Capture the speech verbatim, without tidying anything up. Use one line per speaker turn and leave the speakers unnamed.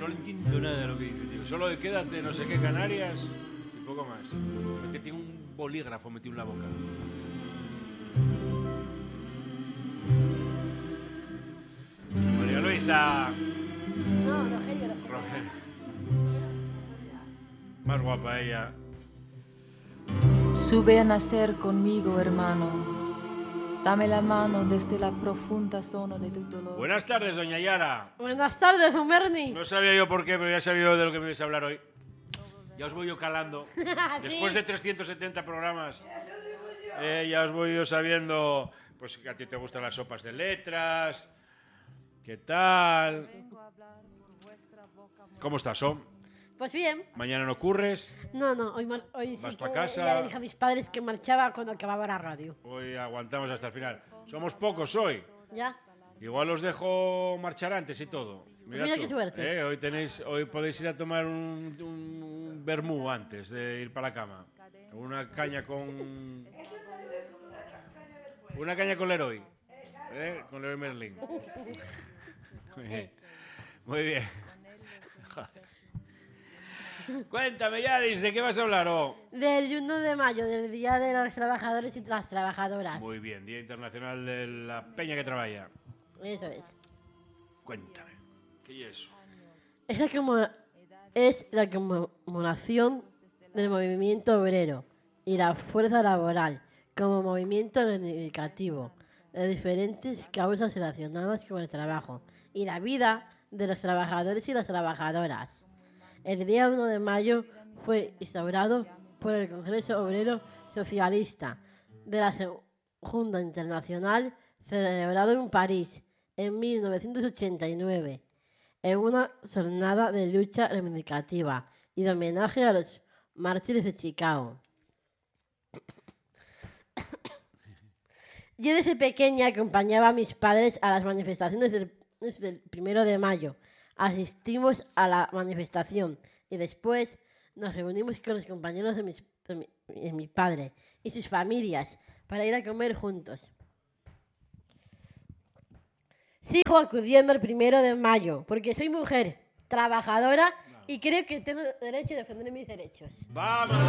no le entiendo nada de lo que dice, tío. Solo de quédate no sé qué Canarias y poco más. Es que tiene un bolígrafo metido en la boca. María Luisa.
No, Rogelio.
Rogelio. Más guapa ella.
Sube a nacer conmigo, hermano. Dame la mano desde la profunda zona de tu dolor.
Buenas tardes, doña Yara.
Buenas tardes, don Bernie.
No sabía yo por qué, pero ya sabía yo de lo que me ibas a hablar hoy. Ya os voy yo calando.
Sí.
Después de trescientos setenta programas, eh, ya os voy yo sabiendo pues que a ti te gustan las sopas de letras. ¿Qué tal? ¿Cómo estás, Som?
Pues bien.
¿Mañana no curres?
No, no, hoy, mar- hoy sí
¿Vas
que
pa' casa?
ya le dije a mis padres que marchaba cuando acababa la radio.
Hoy aguantamos hasta el final. Somos pocos hoy.
¿Ya?
Igual os dejo marchar antes y todo.
Mira
tú,
qué suerte.
¿eh? Hoy, tenéis, hoy podéis ir a tomar un, un, un vermú antes de ir para la cama. Una caña con... Una caña con Leroy. ¿eh? Con Leroy Merlin. Muy bien. Muy bien. Cuéntame, Yaris, ¿de qué vas a hablar? Oh.
Del uno de mayo, del Día de los Trabajadores y las Trabajadoras.
Muy bien, Día Internacional de la Peña que Trabaja.
Eso es.
Cuéntame, ¿qué es eso?
Es la, como, es la conmemoración del movimiento obrero y la fuerza laboral como movimiento reivindicativo de diferentes causas relacionadas con el trabajo y la vida de los trabajadores y las trabajadoras. El día uno de mayo fue instaurado por el Congreso Obrero Socialista de la Segunda Internacional, celebrado en París en mil novecientos ochenta y nueve, en una jornada de lucha reivindicativa y de homenaje a los mártires de Chicago. Yo desde pequeña acompañaba a mis padres a las manifestaciones del, del primero de mayo. Asistimos a la manifestación y después nos reunimos con los compañeros de, mis, de, mi, de mi padre y sus familias para ir a comer juntos. Sigo acudiendo el primero de mayo porque soy mujer trabajadora y creo que tengo derecho a defender mis derechos.
¡Vamos!